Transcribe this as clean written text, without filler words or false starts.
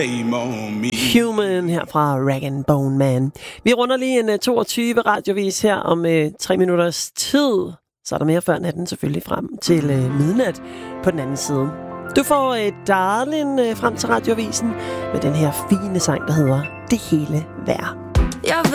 Human her fra Rag & Bone Man. Vi runder lige en 22 radiovis her om 3 minutters tid. Så er der mere før natten selvfølgelig frem til midnat på den anden side. Du får Darlin frem til radiovisen med den her fine sang, der hedder Det hele værd.